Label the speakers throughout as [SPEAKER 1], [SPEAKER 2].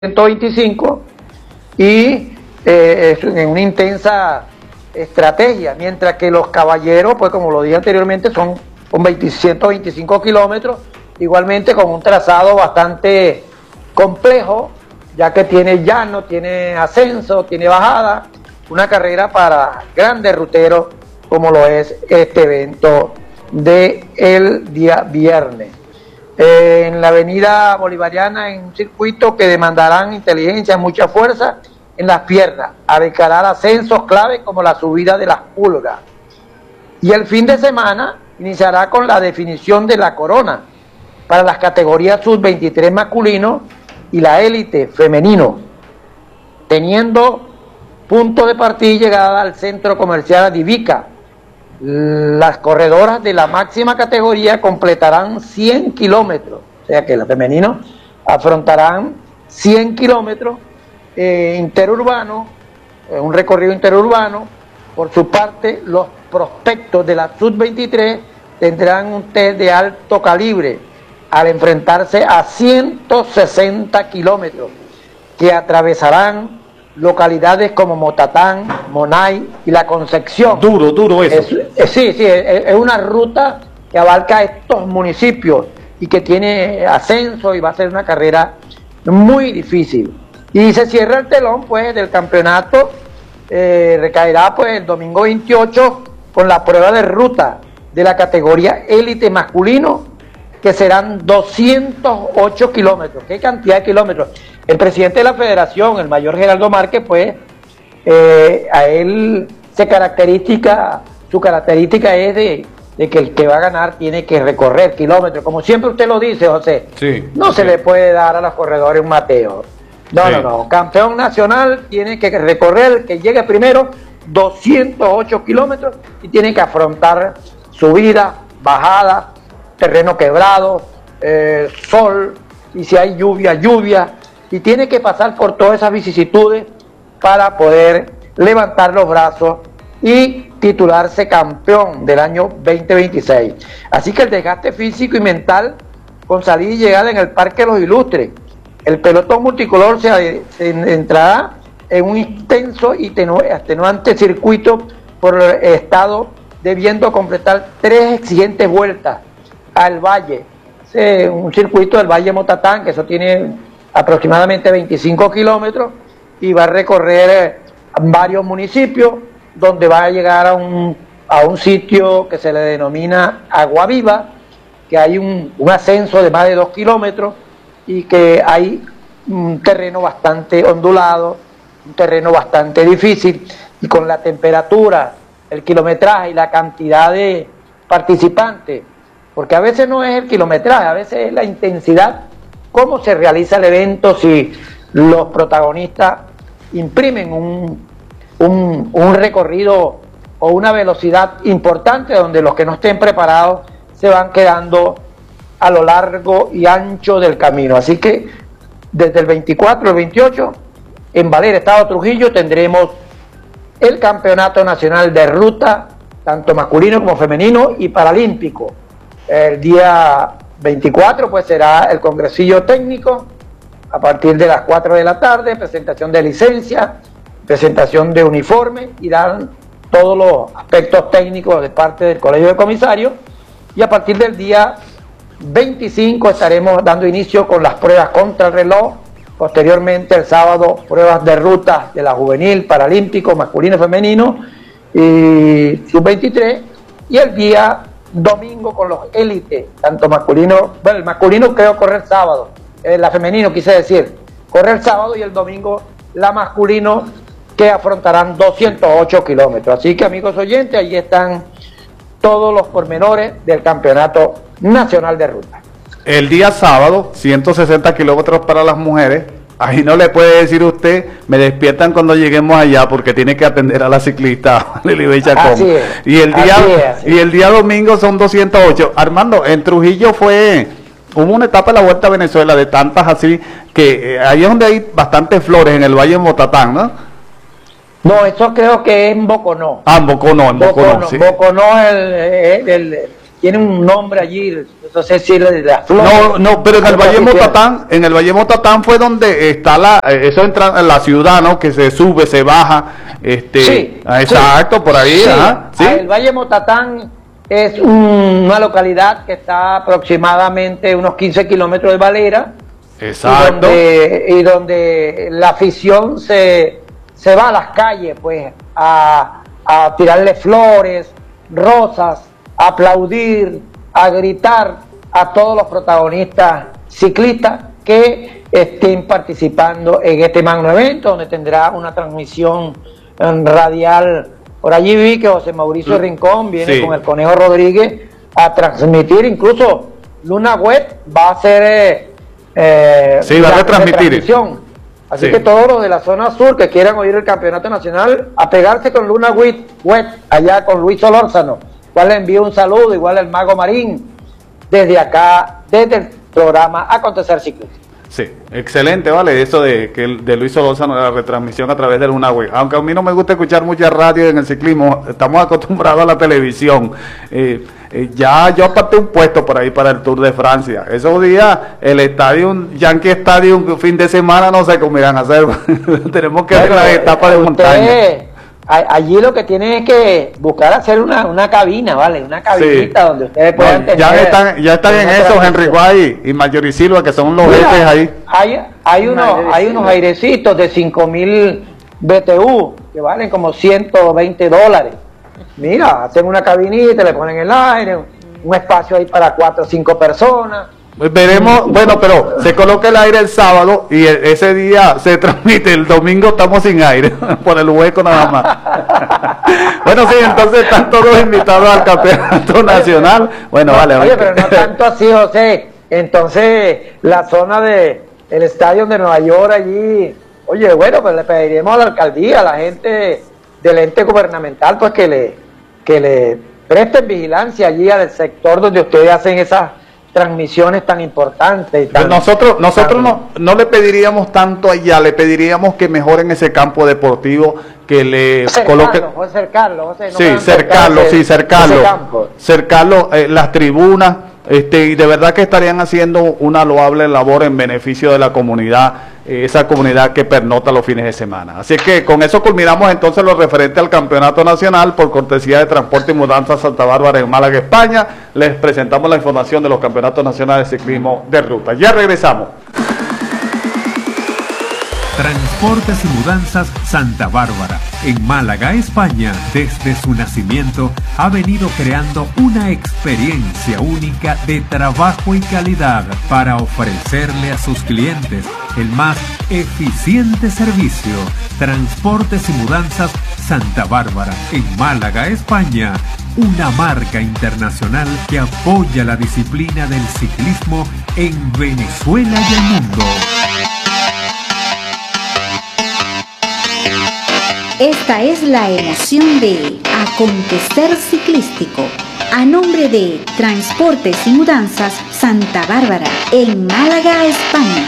[SPEAKER 1] 125 y en una intensa estrategia, mientras que los caballeros, pues como lo dije anteriormente, son con 125 kilómetros, igualmente con un trazado bastante complejo, ya que tiene llano, tiene ascenso, tiene bajada, una carrera para grandes ruteros como lo es este evento del día viernes. En la avenida Bolivariana, en un circuito que demandarán inteligencia, mucha fuerza en las piernas, abarcará ascensos claves como la subida de las pulgas. Y el fin de semana iniciará con la definición de la corona para las categorías sub-23 masculino y la élite femenino, teniendo punto de partida y llegada al centro comercial Adivica. Las corredoras de la máxima categoría completarán 100 kilómetros, o sea que los femeninos afrontarán 100 kilómetros interurbanos, un recorrido interurbano. Por su parte, los prospectos de la sub-23 tendrán un test de alto calibre al enfrentarse a 160 kilómetros que atravesarán localidades como Motatán, Monay y La Concepción.
[SPEAKER 2] Duro eso.
[SPEAKER 1] Es una ruta que abarca estos municipios y que tiene ascenso y va a ser una carrera muy difícil. Y se cierra el telón pues del campeonato, recaerá pues el domingo 28 con la prueba de ruta de la categoría élite masculino, que serán 208 kilómetros. ¿Qué cantidad de kilómetros? El presidente de la federación, el mayor Geraldo Márquez, pues, a él su característica es de que el que va a ganar tiene que recorrer kilómetros. Como siempre usted lo dice, José, no se le puede dar a los corredores un Mateo. No. Campeón nacional tiene que recorrer, que llegue primero, 208 kilómetros y tiene que afrontar subida, bajada, terreno quebrado, sol, y si hay lluvia, y tiene que pasar por todas esas vicisitudes para poder levantar los brazos y titularse campeón del año 2026. Así que el desgaste físico y mental con salida y llegada en el Parque Los Ilustres. El pelotón multicolor se entrará en un intenso y atenuante circuito por el estado, debiendo completar 3 exigentes vueltas al valle. Un circuito del Valle Motatán, que eso tiene aproximadamente 25 kilómetros, y va a recorrer varios municipios, donde va a llegar a un sitio que se le denomina Agua Viva, que hay un ascenso de más de 2 kilómetros y que hay un terreno bastante ondulado, un terreno bastante difícil, y con la temperatura, el kilometraje y la cantidad de participantes, porque a veces no es el kilometraje, a veces es la intensidad, cómo se realiza el evento, si los protagonistas imprimen un recorrido o una velocidad importante, donde los que no estén preparados se van quedando a lo largo y ancho del camino. Así que desde el 24 al 28 en Valera, Estado Trujillo, tendremos el Campeonato Nacional de Ruta, tanto masculino como femenino y paralímpico. El día 24 pues será el congresillo técnico a partir de las 4 de la tarde, presentación de licencia, presentación de uniforme, y dan todos los aspectos técnicos de parte del Colegio de Comisarios, y a partir del día 25 estaremos dando inicio con las pruebas contra el reloj. Posteriormente el sábado pruebas de ruta de la juvenil, paralímpico, masculino, femenino y sub-23, y el día domingo con los élites, tanto masculino, bueno, el masculino creo correr sábado, la femenino quise decir, correr sábado, y el domingo la masculino, que afrontarán 208 kilómetros. Así que, amigos oyentes, ahí están todos los pormenores del Campeonato Nacional de Ruta.
[SPEAKER 2] El día sábado, 160 kilómetros para las mujeres. Ahí no le puede decir usted, me despiertan cuando lleguemos allá, porque tiene que atender a la ciclista Lilibet Chacón.
[SPEAKER 1] Así es.
[SPEAKER 2] Y el día domingo son 208. Armando, en Trujillo hubo una etapa en la Vuelta a Venezuela de tantas así, que ahí es donde hay bastantes flores, en el Valle de Motatán, ¿no?
[SPEAKER 1] No, eso creo que es en Boconó.
[SPEAKER 2] En Boconó,
[SPEAKER 1] sí. Boconó, tiene un nombre allí, no sé si de la flor.
[SPEAKER 2] No, pero en el Valle Motatán fue donde está eso entra en la ciudad, ¿no? Que se sube, se baja, exacto, por ahí,
[SPEAKER 1] sí. El Valle Motatán es una localidad que está aproximadamente unos 15 kilómetros de Valera.
[SPEAKER 2] Exacto.
[SPEAKER 1] Y donde la afición se va a las calles, pues, a tirarle flores, rosas, a aplaudir, a gritar a todos los protagonistas ciclistas que estén participando en este magno evento, donde tendrá una transmisión radial. Por allí vi que José Mauricio Rincón viene con el Conejo Rodríguez a transmitir, incluso Luna Web va a hacer
[SPEAKER 2] va a retransmitir.
[SPEAKER 1] Así que todos los de la zona sur que quieran oír el campeonato nacional, a pegarse con Luna Web allá con Luis Solórzano. Igual le envío un saludo, igual el Mago Marín, desde acá, desde el programa Acontecer Ciclismo.
[SPEAKER 2] Sí, excelente, vale, eso de Luis Solórzano, de la retransmisión a través de Luna Web. Aunque a mí no me gusta escuchar mucha radio en el ciclismo, estamos acostumbrados a la televisión. Ya yo aparté un puesto por ahí para el Tour de Francia. Esos días, el Yankee Stadium, fin de semana, no sé cómo irán a hacer. Tenemos que ver las etapas de montaña.
[SPEAKER 1] Allí lo que tienen es que buscar hacer una cabina, ¿vale? Una cabinita donde ustedes puedan tener...
[SPEAKER 2] Ya están en eso, Henry Guay y Marjorie Silva, que son los jefes ahí.
[SPEAKER 1] Hay unos airecitos de 5.000 BTU, que valen como $120. Mira, hacen una cabinita, le ponen el aire, un espacio ahí para 4 o 5 personas.
[SPEAKER 2] Veremos, bueno, pero se coloca el aire el sábado y ese día se transmite, el domingo estamos sin aire, por el hueco nada más. Bueno, sí, entonces están todos invitados al campeonato nacional. Bueno, vale.
[SPEAKER 1] Oye, pero no tanto así, José. Entonces, la zona el estadio de Nueva York allí, oye, bueno, pues le pediremos a la alcaldía, a la gente del ente gubernamental, pues que le presten vigilancia allí al sector donde ustedes hacen esas transmisiones tan importantes.
[SPEAKER 2] Nosotros no le pediríamos tanto allá, le pediríamos que mejoren ese campo deportivo, que le coloquen... cercarlo, las tribunas, y de verdad que estarían haciendo una loable labor en beneficio de la comunidad, esa comunidad que pernota los fines de semana. Así que con eso culminamos entonces lo referente al campeonato nacional por cortesía de Transporte y Mudanza Santa Bárbara en Málaga, España. Les presentamos la información de los campeonatos nacionales de ciclismo de ruta. Ya regresamos.
[SPEAKER 3] Transportes y Mudanzas Santa Bárbara, en Málaga, España, desde su nacimiento ha venido creando una experiencia única de trabajo y calidad para ofrecerle a sus clientes el más eficiente servicio. Transportes y Mudanzas Santa Bárbara, en Málaga, España, una marca internacional que apoya la disciplina del ciclismo en Venezuela y el mundo.
[SPEAKER 4] Esta es la emoción de Acontecer Ciclístico, a nombre de Transportes y Mudanzas Santa Bárbara, en Málaga, España.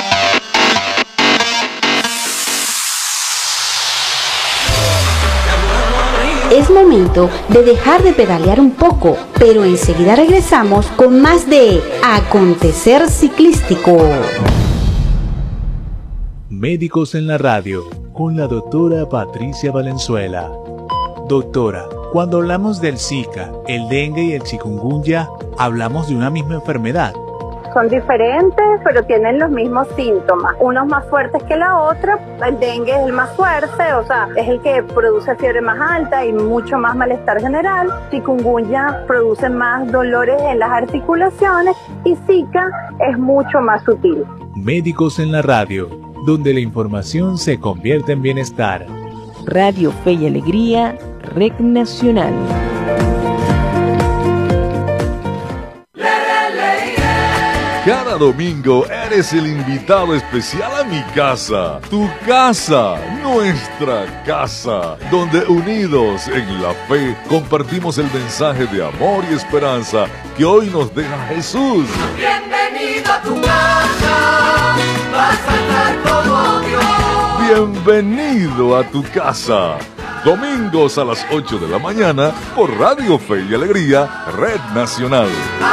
[SPEAKER 4] Es momento de dejar de pedalear un poco, pero enseguida regresamos con más de Acontecer Ciclístico.
[SPEAKER 5] Médicos en la Radio, con la doctora Patricia Valenzuela. Doctora, cuando hablamos del Zika, el dengue y el chikungunya, hablamos de una misma enfermedad.
[SPEAKER 6] Son diferentes, pero tienen los mismos síntomas. Unos más fuertes que la otra. El dengue es el más fuerte, o sea, es el que produce fiebre más alta y mucho más malestar general. Chikungunya produce más dolores en las articulaciones y Zika es mucho más sutil.
[SPEAKER 5] Médicos en la Radio, donde la información se convierte en bienestar.
[SPEAKER 7] Radio Fe y Alegría, Red Nacional.
[SPEAKER 8] Cada domingo eres el invitado especial a mi casa, tu casa, nuestra casa, donde unidos en la fe compartimos el mensaje de amor y esperanza que hoy nos deja Jesús.
[SPEAKER 9] Bienvenido a tu casa, vas a estar con Dios.
[SPEAKER 8] Bienvenido a tu casa. Domingos a las 8 de la mañana por Radio Fe y Alegría, Red Nacional.